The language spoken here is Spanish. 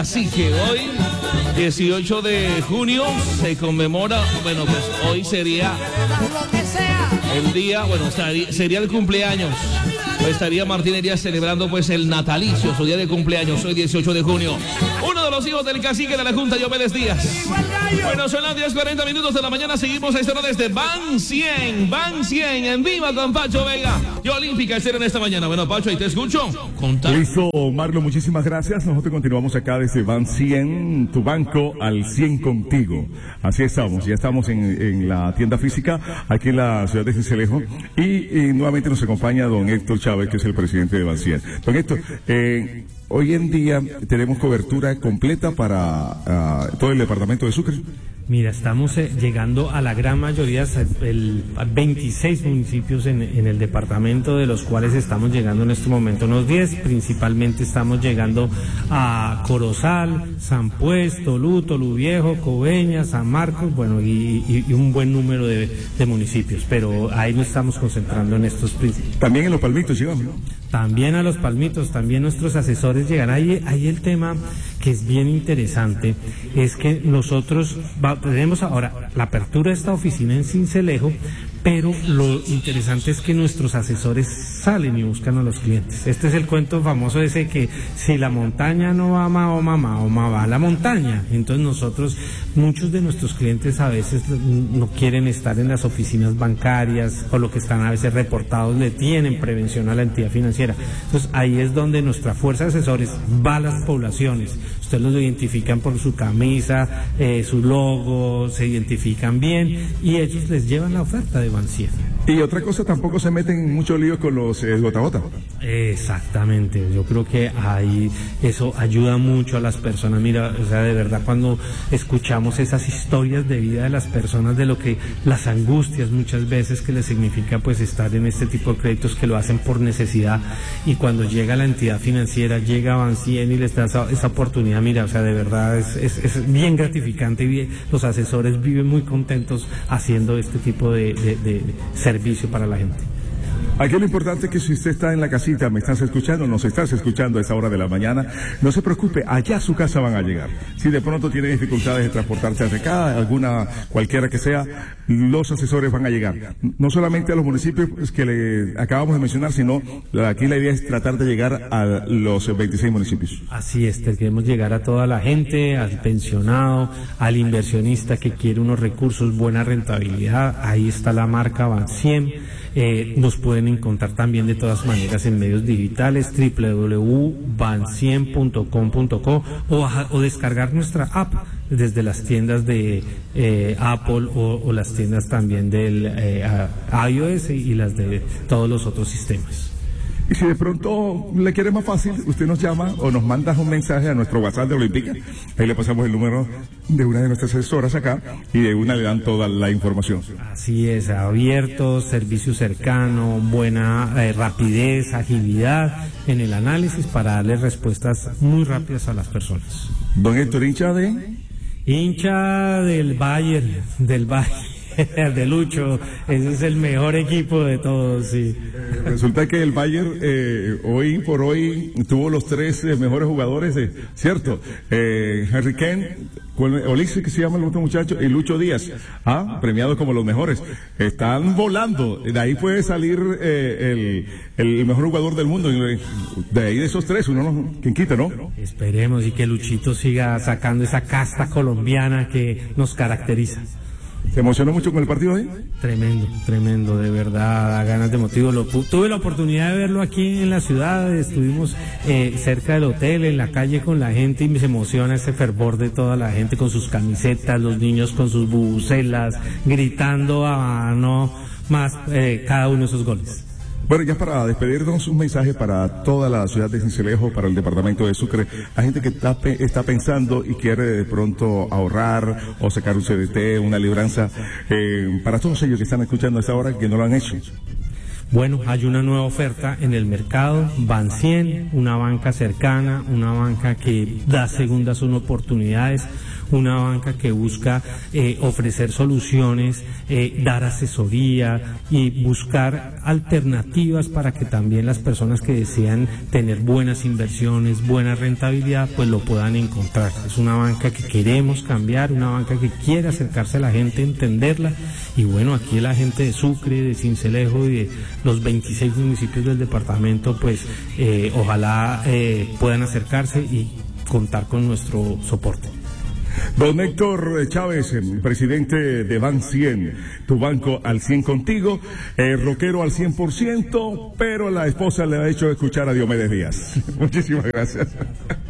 Así que hoy, 18 de junio, se conmemora, bueno, pues hoy sería el día, bueno, sería el cumpleaños. Pues estaría Martín Herías celebrando pues el natalicio, su día de cumpleaños, hoy 18 de junio. Uno de los hijos del cacique de la Junta, Diomedes Díaz. Bueno, son las 10:40 de la mañana, seguimos a esta hora desde Van 100, en viva con Pacho Vega y Olímpica Estéreo en esta mañana. Bueno, Pacho, ahí te escucho. Contá. Listo, Marlo, muchísimas gracias. Nosotros continuamos acá desde Van 100, tu banco al 100 contigo. Así estamos, ya estamos en la tienda física, aquí en la ciudad de Sincelejo, y nuevamente nos acompaña don Héctor Chávez, que es el presidente de Van 100. Don Héctor, hoy en día tenemos cobertura completa para todo el departamento de Sucre. Mira, estamos llegando a la gran mayoría, a 26 municipios en el departamento, de los cuales estamos llegando en este momento unos 10. Principalmente estamos llegando a Corozal, San Pues, Tolú, Tolú Viejo, Coveñas, San Marcos, bueno, y un buen número de municipios, pero ahí nos estamos concentrando en estos principios. También en Los Palmitos llegamos, ¿no? También a Los Palmitos, también nuestros asesores llegan. Ahí el tema que es bien interesante es que nosotros tenemos ahora la apertura de esta oficina en Sincelejo, pero lo interesante es que nuestros asesores salen y buscan a los clientes. Este es el cuento famoso ese que si la montaña no va Mahoma va a la montaña. Entonces nosotros, muchos de nuestros clientes a veces no quieren estar en las oficinas bancarias, o lo que están a veces reportados le tienen prevención a la entidad financiera. Entonces ahí es donde nuestra fuerza de asesores va a las poblaciones. Ustedes los identifican por su camisa, su logo, se identifican bien y ellos les llevan la oferta de Van 100. Y otra cosa, tampoco se meten en mucho lío con los gota a gota. Exactamente, yo creo que ahí eso ayuda mucho a las personas. Mira, o sea, de verdad, cuando escuchamos esas historias de vida de las personas, de lo que las angustias muchas veces que les significa pues estar en este tipo de créditos, que lo hacen por necesidad, y cuando llega la entidad financiera, llega Van 100 y les da esa oportunidad, mira, o sea, de verdad es bien gratificante, y los asesores viven muy contentos haciendo este tipo de servicio para la gente. Aquí lo importante es que si usted está en la casita, me estás escuchando, nos estás escuchando a esa hora de la mañana, no se preocupe, allá a su casa van a llegar. Si de pronto tiene dificultades de transportarse hacia acá, cualquiera que sea, los asesores van a llegar. No solamente a los municipios que le acabamos de mencionar, sino aquí la idea es tratar de llegar a los 26 municipios. Así es, queremos llegar a toda la gente, al pensionado, al inversionista que quiere unos recursos, buena rentabilidad. Ahí está la marca Van 100. Nos pueden encontrar también de todas maneras en medios digitales, www.van100.com.co, o descargar nuestra app desde las tiendas de Apple o las tiendas también del iOS y las de todos los otros sistemas. Y si de pronto le quiere más fácil, usted nos llama o nos manda un mensaje a nuestro WhatsApp de Olímpica. Ahí le pasamos el número de una de nuestras asesoras acá y de una le dan toda la información. Así es, abierto, servicio cercano, buena rapidez, agilidad en el análisis para darle respuestas muy rápidas a las personas. Don Héctor, hincha del Bayern, de Lucho, ese es el mejor equipo de todos, sí. Resulta que el Bayern hoy por hoy tuvo los 3 mejores jugadores, ¿cierto? Harry Kane, Olise, que se llama el otro muchacho, y Lucho Díaz, premiados como los mejores. Están volando, de ahí puede salir el mejor jugador del mundo, de ahí de esos 3, uno quien quita, ¿no? Esperemos, y que Luchito siga sacando esa casta colombiana que nos caracteriza. ¿Se emocionó mucho con el partido ahí? Tremendo, de verdad, da ganas de motivo. Tuve la oportunidad de verlo aquí en la ciudad, estuvimos cerca del hotel, en la calle con la gente, y me emociona ese fervor de toda la gente con sus camisetas, los niños con sus bubucelas, gritando cada uno de esos goles. Bueno, ya para despedirnos, un mensaje para toda la ciudad de Sincelejo, para el departamento de Sucre, a gente que está pensando y quiere de pronto ahorrar o sacar un CDT, una libranza, para todos ellos que están escuchando a esta hora que no lo han hecho. bueno, hay una nueva oferta en el mercado, Ban 100, una banca cercana, una banca que da segundas oportunidades, una banca que busca ofrecer soluciones, dar asesoría y buscar alternativas para que también las personas que desean tener buenas inversiones, buena rentabilidad, pues lo puedan encontrar. Es una banca que queremos cambiar, una banca que quiere acercarse a la gente, entenderla, y bueno, aquí la gente de Sucre, de Sincelejo y de los 26 municipios del departamento, pues ojalá puedan acercarse y contar con nuestro soporte. Don Héctor Chávez, presidente de Ban 100, tu banco al 100 contigo, rockero al 100%, pero la esposa le ha hecho escuchar a Diomedes Díaz. Muchísimas gracias.